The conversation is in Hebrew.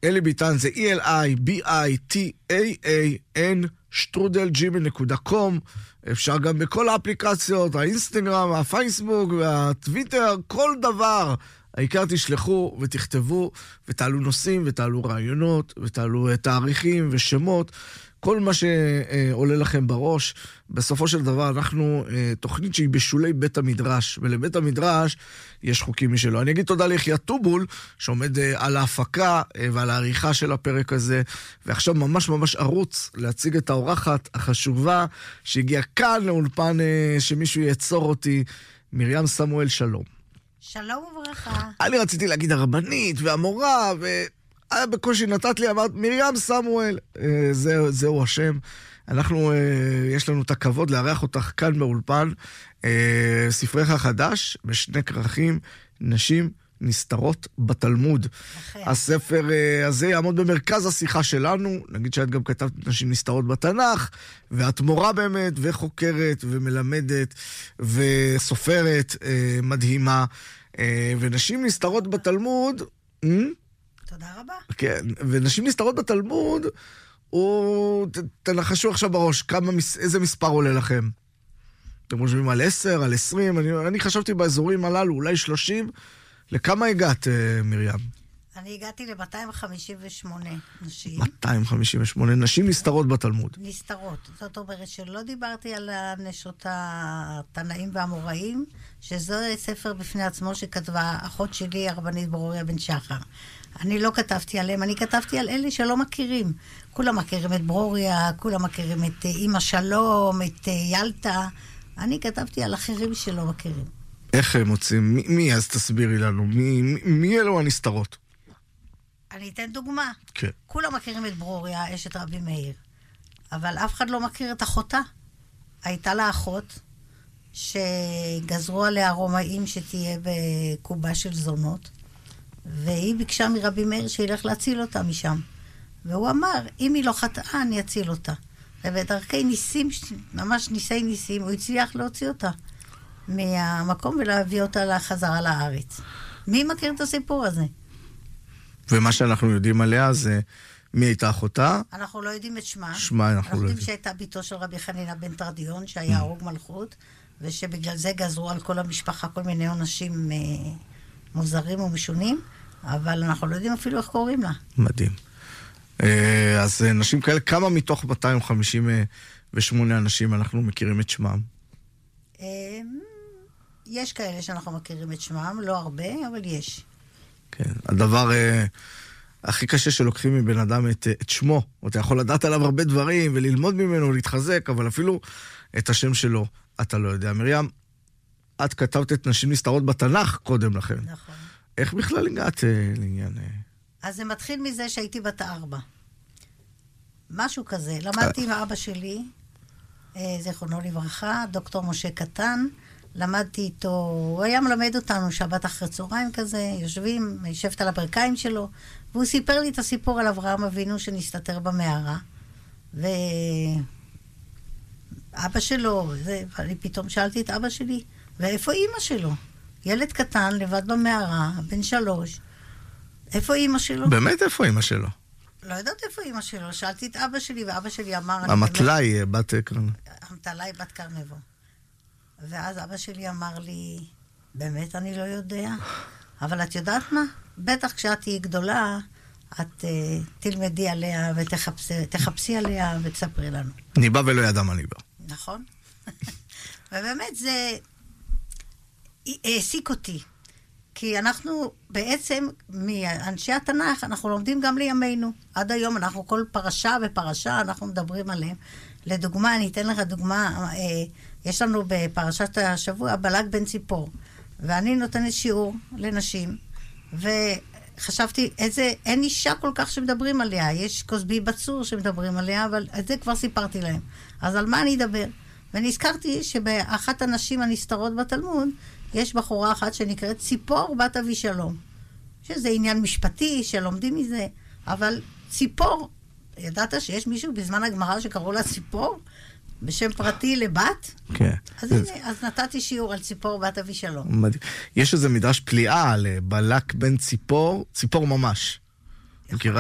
אלי ביטן זה ELIBITAAN @gmail.com. אפשר גם בכל האפליקציות, האינסטגרם, הפייסבוק והטוויטר, כל דבר. העיקר תשלחו ותכתבו ותעלו נושאים ותעלו רעיונות ותעלו תאריכים ושמות, כל מה שעולה לכם בראש. בסופו של דבר אנחנו תוכנית שהיא בשולי בית המדרש, ולבית המדרש יש חוקים משלו. אני אגיד תודה ליחיא טובול שעומד על ההפקה ועל העריכה של הפרק הזה, ועכשיו ממש ממש ערוץ להציג את האורחת החשובה שהגיעה כאן לאולפן שמישהו יצור אותי, מרים סמואל. שלום. שלום וברכה. אני רציתי להגיד הרבנית והמורה, בקושי נתת לי, אמרת מרים סמואל, זהו השם. אנחנו, יש לנו את הכבוד לארח אותך כאן באולפן. ספרך החדש, בשני כרכים, נשים נסתרות בתלמוד. הספר הזה יעמוד במרכז השיחה שלנו. נגיד שאת גם כתבת נשים נסתרות בתנ"ך, ואת מורה באמת, וחוקרת, ומלמדת, וסופרת מדהימה. ונשים נסתרות בתלמוד... תודה רבה. כן, ונשים נסתרות בתלמוד, תנחשו עכשיו בראש, איזה מספר עולה לכם? אתם חושבים על 10, על 20? אני חשבתי באזורים הללו, אולי 30. לכמה הגעת, מרים? אני הגעתי ל-258 נשים. 258 נשים נסתרות בתלמוד. נסתרות. זאת אומרת שלא דיברתי על הנשות התנאים והמוראים, שזה ספר בפני עצמו שכתבה אחות שלי, הרבנית ברוריה בן שחר. אני לא כתבתי עליהם, אני כתבתי על אלה שלא מכירים. כולם מכירים את ברוריה, כולם מכירים את אמא שלום, את ילטה. אני כתבתי על אחרים שלא מכירים. איך הם מוצאים? מי אז תסבירי לנו? מי אלו הנסתרות? אני אתן דוגמה. כן. כולם מכירים את ברוריה, אשת רבי מאיר. אבל אף אחד לא מכיר את אחותה. הייתה לה אחות שגזרו עליה רומאים שתהיה בקובה של זונות. והיא ביקשה מרבי מאיר שילך להציל אותה משם. והוא אמר, אם היא לא חטאה, אני אציל אותה. ובדרכי ניסים, ממש ניסי ניסים, הוא הצליח להוציא אותה מהמקום ולהביא אותה לחזרה לארץ. מי מכיר את הסיפור הזה? ומה שאנחנו יודעים עליה זה מי הייתה אחותה? אנחנו לא יודעים את שמה. אנחנו לא יודעים. שהייתה ביתו של רבי חנינא בן תרדיון, שהיה הרוג מלכות, ושבגלל זה גזרו על כל המשפחה כל מיני עונשים מוזרים ומשונים, אבל אנחנו לא יודעים אפילו איך קוראים לה. מדהים. אז נשים כאלה, כמה מתוך 258 אנשים אנחנו מכירים את שמם? יש כאלה שאנחנו מכירים את שמם, לא הרבה, אבל יש. כן, הדבר הכי קשה שלוקחים מבן אדם את שמו. אתה יכול לדעת עליו הרבה דברים וללמוד ממנו, להתחזק, אבל אפילו את השם שלו אתה לא יודע. מרים, את כתבת את נשים נסתרות בתנ"ך קודם לכן. נכון. איך בכלל הגעת לעניין? אז זה מתחיל מזה שהייתי בת 4. משהו כזה. למדתי עם אבא שלי, זיכרונו לברכה, דוקטור משה קטן. למדתי איתו, הוא היה מלמד אותנו שבת אחרי צהריים כזה, יושבת על הברכיים שלו, והוא סיפר לי את הסיפור על אברהם אבינו שנסתתר במערה. ואבא שלו, אני פתאום שאלתי את אבא שלי, ואיפה אמא שלו? ילד קטן, לבד במערה, בן 3. איפה אמא שלו? באמת איפה אמא שלו? לא יודעת איפה אמא שלו. שאלתי את אבא שלי, ואבא שלי אמר... המטלאי בת קרנבו. המטלאי בת קרנבו. ואז אבא שלי אמר לי, באמת אני לא יודע, אבל את יודעת מה? בטח כשאת תהיי גדולה, את תלמדי עליה ותחפשי עליה ותספרי לנו. ניבא ולא ידע מה ניבא. נכון. ובאמת זה העסיק אותי. כי אנחנו בעצם, מאנשי התנ"ך, אנחנו לומדים גם לימינו. עד היום אנחנו כל פרשה ופרשה, אנחנו מדברים עליהם. לדוגמה, אני אתן לך דוגמה, יש לנו בפרשת השבוע בלק בן ציפור, ואני נותנת שיעור לנשים, וחשבתי, אין אישה כל כך שמדברים עליה, יש כוסבי בצור שמדברים עליה, אבל את זה כבר סיפרתי להם. אז על מה אני אדבר? ונזכרתי שבאחת הנשים הנסתרות בתלמוד, יש בחורה אחת שנקראת ציפור בת אבישלום, שזה עניין משפטי שלומדים מזה, אבל ציפור, ידעת שיש מישהו בזמן הגמרא שקראו לה ציפור? בשם פרטי לבת? כן. אז נתתי שיעור על ציפור בת אבישלום. מדהים. יש איזה מדרש פליאה על בלק בן ציפור, ציפור ממש. מכירה